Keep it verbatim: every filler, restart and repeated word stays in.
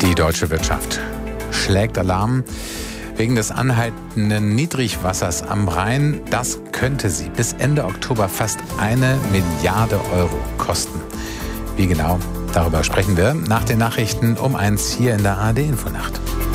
Die deutsche Wirtschaft schlägt Alarm wegen des anhaltenden Niedrigwassers am Rhein. Das könnte sie bis Ende Oktober fast eine Milliarde Euro kosten. Wie genau? Darüber sprechen wir nach den Nachrichten um eins hier in der A R D Infonacht.